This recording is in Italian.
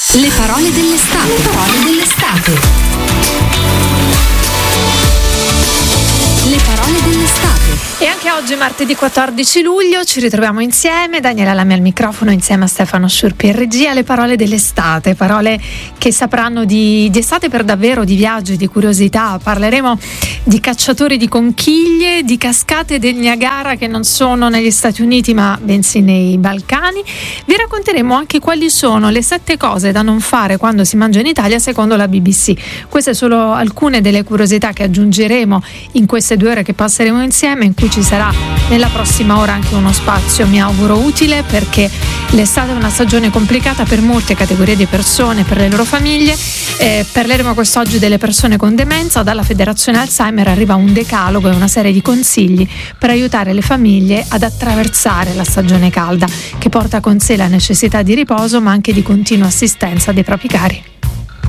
Le parole dell'estate. Le parole dell'estate. Le parole dell'estate. E anche oggi, martedì 14 luglio, ci ritroviamo insieme, Daniela Lamy al microfono insieme a Stefano Sciurpi in regia. Le parole dell'estate, parole che sapranno di estate per davvero, di viaggi, di curiosità. Parleremo di cacciatori di conchiglie, di cascate del Niagara che non sono negli Stati Uniti ma bensì nei Balcani. Vi racconteremo anche quali sono le 7 cose da non fare quando si mangia in Italia secondo la BBC. Queste sono alcune delle curiosità che aggiungeremo in queste 2 ore che passeremo insieme, in cui ci sarà nella prossima ora anche uno spazio, mi auguro utile, perché l'estate è una stagione complicata per molte categorie di persone, per le loro famiglie. Parleremo quest'oggi delle persone con demenza. Dalla Federazione Alzheimer arriva un decalogo e una serie di consigli per aiutare le famiglie ad attraversare la stagione calda, che porta con sé la necessità di riposo ma anche di continua assistenza dei propri cari.